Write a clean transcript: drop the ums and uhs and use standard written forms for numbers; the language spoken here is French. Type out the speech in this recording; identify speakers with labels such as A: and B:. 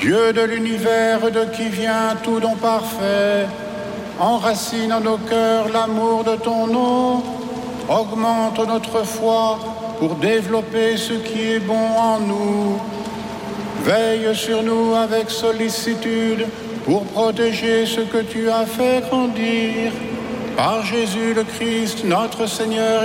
A: Dieu de l'univers, de qui vient tout don parfait, enracine en nos cœurs l'amour de ton nom, augmente notre foi pour développer ce qui est bon en nous. Veille sur nous avec sollicitude pour protéger ce que tu as fait grandir. Par Jésus le Christ, notre Seigneur